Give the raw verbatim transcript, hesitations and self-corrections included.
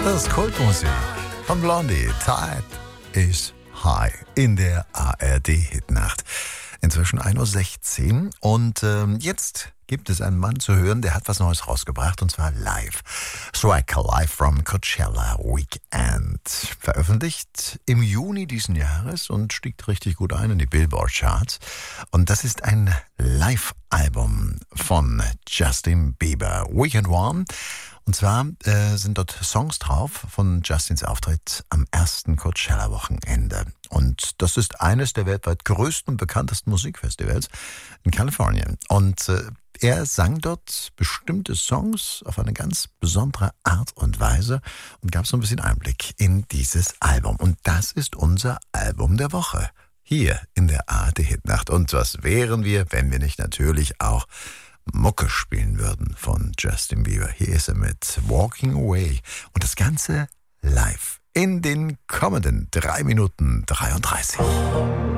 Das ist Kultmusik von Blondie. Tide is High in der A R D-Hitnacht. Inzwischen ein Uhr sechzehn und ähm, jetzt gibt es einen Mann zu hören, der hat was Neues rausgebracht und zwar live. Striker live from Coachella Weekend. Veröffentlicht im Juni diesen Jahres und stieg richtig gut ein in die Billboard-Charts. Und das ist ein Live-Album von Justin Bieber. Weekend One. Und zwar äh, sind dort Songs drauf von Justins Auftritt am ersten Coachella-Wochenende. Und das ist eines der weltweit größten und bekanntesten Musikfestivals in Kalifornien. Und äh, er sang dort bestimmte Songs auf eine ganz besondere Art und Weise und gab so ein bisschen Einblick in dieses Album. Und das ist unser Album der Woche hier in der A R D-Hitnacht. Und was wären wir, wenn wir nicht natürlich auch Mucke spielen würden von Justin Bieber. Hier ist er mit Walking Away und das Ganze live in den kommenden drei Minuten dreiunddreißig.